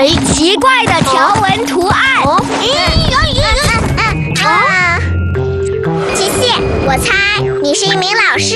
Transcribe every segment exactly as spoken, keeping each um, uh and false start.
哎，奇怪的条纹图案。哦， 啊！琪琪，我猜你是一名老师。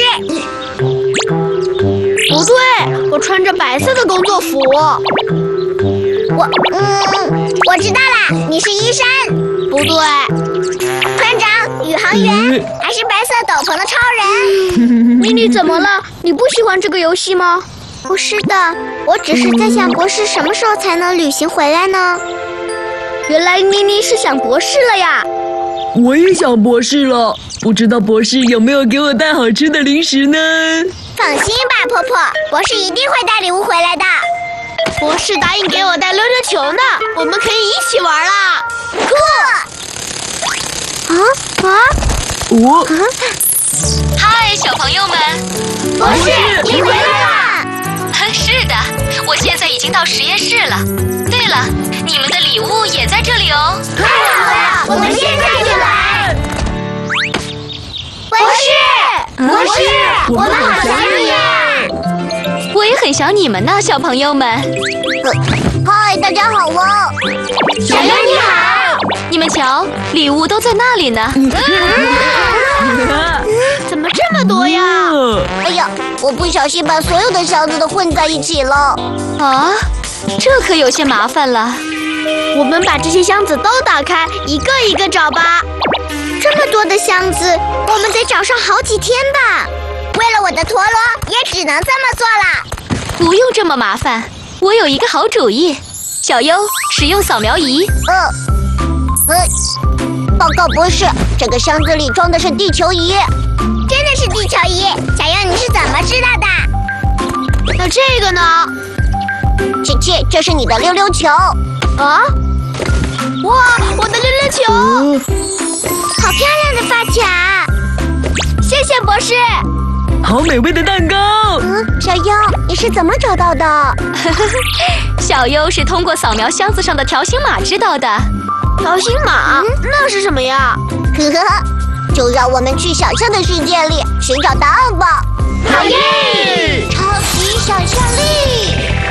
不对，我穿着白色的工作服。 我，嗯，我知道了，你是医生。 不对， 船长、宇航员，还是白色斗篷的超人。 妮妮怎么了？你不喜欢这个游戏吗？ 不是的，我只是在想博士什么时候才能旅行回来呢？ 原来妮妮是想博士了呀！ 我也想博士了，不知道博士有没有给我带好吃的零食呢？ 放心吧，婆婆，博士一定会带礼物回来的。 博士答应给我带溜溜球呢，我们可以一起玩啦！ 酷！啊啊！ 我、 啊！ 嗨，小朋友们！ 博士，你回来啦！ 是的，我现在已经到实验室了。对了，你们的礼物也在这里哦。 太好了，我们现在就来。博士，博士，我们好想你呀！ 我也很想你们呢，小朋友们。 嗨，大家好哦！小优你好。 你们瞧，礼物都在那里呢。 怎么这么多呀？ 哎呀，我不小心把所有的箱子都混在一起了。 啊，这可有些麻烦了。 我们把这些箱子都打开，一个一个找吧。 这么多的箱子，我们得找上好几天吧。为了我的陀螺，也只能这么做了。 不用这么麻烦，我有一个好主意。小优，使用扫描仪。 嗯，呃，报告博士，这个箱子里装的是地球仪。真的是地球仪，小优你是怎么知道的？ 那这个呢？ 琪琪，这是你的溜溜球。 啊！哇，我的溜溜球！ 好漂亮的发卡！ 谢谢博士。 好美味的蛋糕！ 嗯，小优，你是怎么找到的？ 小优是通过扫描箱子上的条形码知道的。 条形码？嗯、那是什么呀？ 呵呵，就让我们去想象的世界里寻找答案吧！ 好耶！ 超级想象力！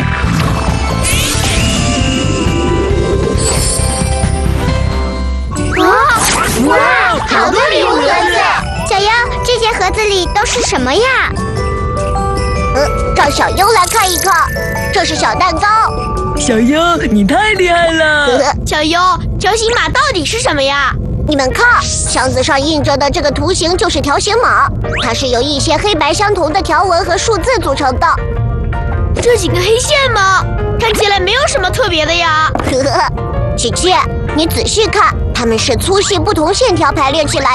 啊！哇，好多礼物盒子！ 小优，这些盒子里都是什么呀？呃，让小优来看一看，这是小蛋糕。 小优，你太厉害了！ 小优，条形码到底是什么呀？ 你们看，箱子上印着的这个图形就是条形码，它是由一些黑白相同的条纹和数字组成的。 这几个黑线吗？看起来没有什么特别的呀。 呵呵，琪琪，你仔细看，它们是粗细不同线条排列起来的。